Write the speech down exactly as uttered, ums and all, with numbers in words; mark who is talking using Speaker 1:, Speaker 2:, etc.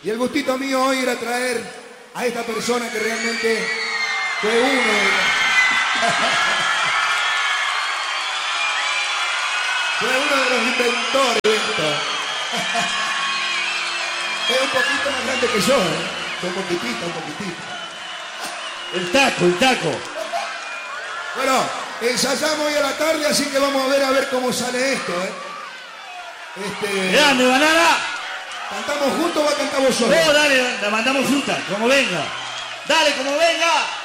Speaker 1: Y el gustito mío hoy era traer a esta persona que realmente fue uno de los... fue uno de los inventores de esto. Es un poquito más grande que yo, ¿eh? Un poquitito, un poquitito.
Speaker 2: El taco, el taco.
Speaker 1: Bueno, ensayamos hoy a la tarde, así que vamos a ver a ver cómo sale esto, ¿eh? Este...
Speaker 2: ¡Grande, banana!
Speaker 1: ¿Cantamos juntos o cantamos solos?
Speaker 2: No, dale, la mandamos juntas, como venga. Dale, como venga.